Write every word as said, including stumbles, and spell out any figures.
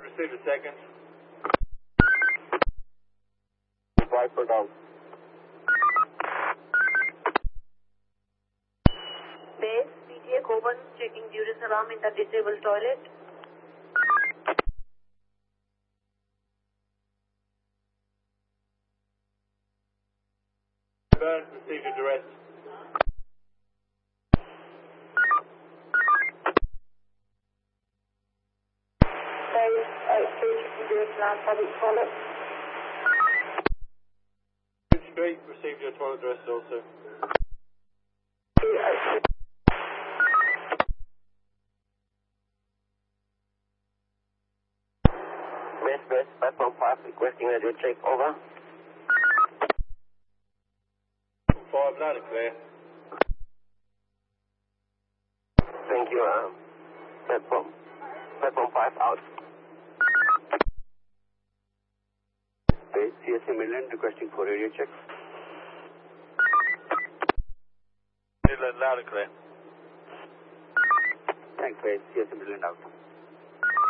received a second. Viper down. Base, P T A Coburn, checking Duress alarm in the disabled toilet. Burns, received your duress. Base, eight three, checking Duress alarm, public toilet. Street, received your toilet duress also. West West five one five requesting radio check, over. five, loud and clear. Thank you, uh, platform, platform five out. Base C S A Midland requesting for radio check. Midland, loud and clear. Thanks, base C S A Midland out.